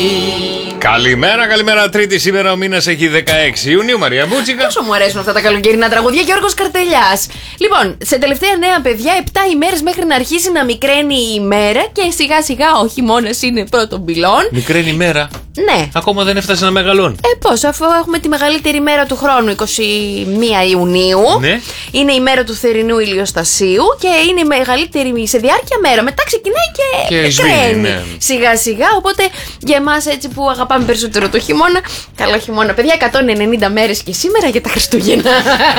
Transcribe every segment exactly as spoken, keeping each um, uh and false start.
Καλημέρα, καλημέρα. Τρίτη σήμερα, ο μήνας έχει δεκαέξι Ιουνίου. Μαρία Μπούτσικα. Πόσο μου αρέσουν αυτά τα καλοκαιρινά τραγουδιά, Γιώργος Καρτελιάς. Λοιπόν, σε τελευταία νέα, παιδιά, επτά ημέρες μέχρι να αρχίσει να μικραίνει η ημέρα και σιγά σιγά ο χειμώνας είναι πρώτον πυλών. Μικραίνει η μέρα. Ναι. Ακόμα δεν έφτασε να μεγαλώνει. Ε, πώς, αφού έχουμε τη μεγαλύτερη μέρα του χρόνου, είκοσι μία Ιουνίου. Ναι. Είναι η μέρα του θερινού ηλιοστασίου και είναι η μεγαλύτερη σε διάρκεια μέρα. Μετά ξεκινάει και, και σβήνει. Ναι. Σιγά σιγά. Οπότε για εμάς έτσι που αγαπάμε περισσότερο το χειμώνα, καλό χειμώνα, παιδιά. εκατόν ενενήντα μέρες και σήμερα για τα Χριστούγεννα.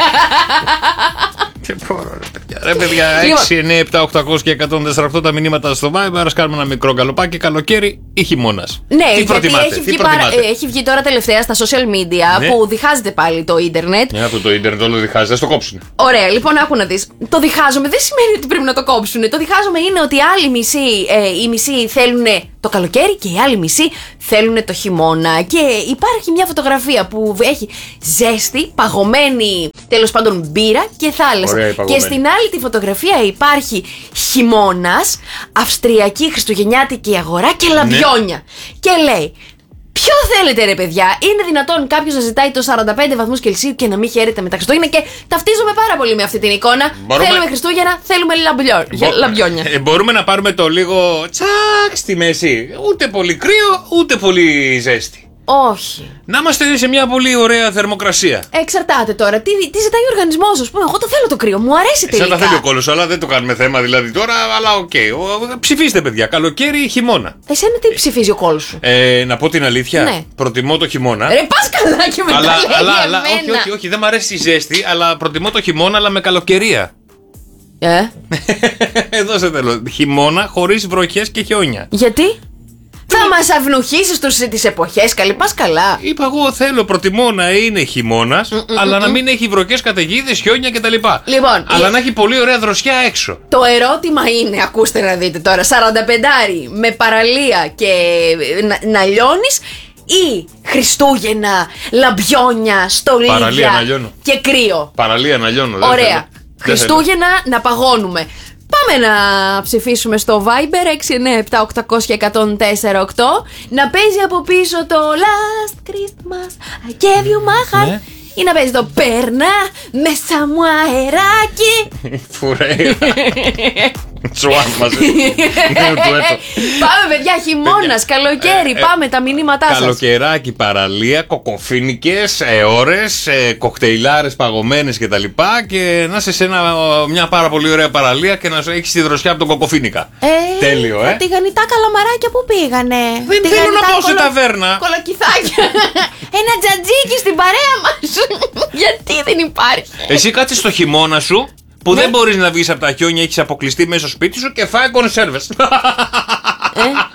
Και πόρο, ρε παιδιά. Ρε παιδιά, έξι, εννιά, επτά, οκτακόσια και εκατόν τέσσερα οκτώ τα μηνύματα στο Viber. Ας κάνουμε ένα μικρό γκαλοπάκι. Καλοκαίρι ή χειμώνας. Ναι, τι γιατί έχει βγει, παρα... έχει βγει τώρα τελευταία στα social media, ναι, που διχάζεται πάλι το ίντερνετ. Ναι, αυτό το ίντερνετ όλο διχάζεται, ας το κόψουν. Ωραία, λοιπόν, άκου να δεις. Το διχάζομαι δεν σημαίνει ότι πρέπει να το κόψουν. Το διχάζομαι είναι ότι οι άλλοι μισοί, ε, οι μισοί θέλουν το καλοκαίρι και οι άλλοι μισοί θέλουν το χειμώνα. Και υπάρχει μια φωτογραφία που έχει ζέστη, παγωμένη τέλος πάντων μπύρα και θάλασσα. Ωραία, και στην άλλη τη φωτογραφία υπάρχει χειμώνας, αυστριακή χριστουγεννιάτικη αγορά και λαμπιόνια. Ναι. Και λέει, ποιο θέλετε ρε παιδιά, είναι δυνατόν κάποιος να ζητάει το σαράντα πέντε βαθμούς Κελσίου και να μην χαίρεται με τα Χριστούγεννα? Και ταυτίζομαι πάρα πολύ με αυτή την εικόνα. Μπορούμε... Θέλουμε Χριστούγεννα, θέλουμε λαμπιό... Μπο... λαμπιόνια. Ε, μπορούμε να πάρουμε το λίγο τσακ στη μέση. Ούτε πολύ κρύο, ούτε πολύ ζέστη. Όχι. Να είμαστε σε μια πολύ ωραία θερμοκρασία. Εξαρτάται τώρα. Τι, τι ζητάει ο οργανισμός, α πούμε. Εγώ το θέλω το κρύο. Μου αρέσει τελικά. Σαν τα θέλει ο κόλος, αλλά δεν το κάνουμε θέμα δηλαδή τώρα. Αλλά οκ. Okay. Ψηφίστε, παιδιά. Καλοκαίρι ή χειμώνα. Εσένα τι ψηφίζει ο κόλος σου? Ε, να πω την αλήθεια. Ναι. Προτιμώ το χειμώνα. Ρε, πας καλά και με αλλά, τα λέει αλλά, αλλά, όχι, όχι, όχι. Δεν μ' αρέσει η ζέστη, αλλά προτιμώ το χειμώνα, αλλά με καλοκαιρία. Ε. Εδώ σε θέλω. Χειμώνα χωρίς βροχές και χιόνια. Γιατί? Θα μας αυνουχίσεις τους τις εποχές, καλή, πας καλά. Είπα εγώ θέλω, προτιμώ να είναι χειμώνας, mm, mm, αλλά mm, να μην έχει βροχές, καταιγίδες, χιόνια κτλ. Λοιπόν, αλλά η... να έχει πολύ ωραία δροσιά έξω. Το ερώτημα είναι, ακούστε να δείτε τώρα, σαράντα πέντε με παραλία και να, να λιώνεις ή Χριστούγεννα, λαμπιόνια, στολίδια και κρύο? Παραλία να λιώνω. Ωραία. Θέλω. Χριστούγεννα να παγώνουμε. Πάμε να ψηφίσουμε στο Viber έξι εννιά επτά οκτακόσια και εκατόν τέσσερα οκτώ. Να παίζει από πίσω το Last Christmas I gave you my heart, ναι, ή να παίζει το Περνά μέσα μου αεράκι. Φουρέιρα. Τσουάν μαζί. Πάμε παιδιά, χειμώνας, καλοκαίρι. Πάμε τα μηνύματά σας. Καλοκαιράκι, παραλία, κοκοφίνικες, ώρες, κοκτεϊλάρες παγωμένες κτλ. Και να είσαι σε μια πάρα πολύ ωραία παραλία και να έχεις τη δροσιά από τον κοκοφίνικα. Τέλειο, ε. Τηγανιτά καλαμαράκια που πήγανε? Δεν θέλω να πάω σε ταβέρνα. Κολακυθάκια. Ένα τζατζίκι στην παρέα μας. Γιατί δεν υπάρχει? Εσύ κάτσε στο χειμώνα σου που, ναι, δεν μπορείς να βγεις από τα χιόνια, έχεις αποκλειστεί μέσα στο σπίτι σου και φάει κονσέρβες. Ε?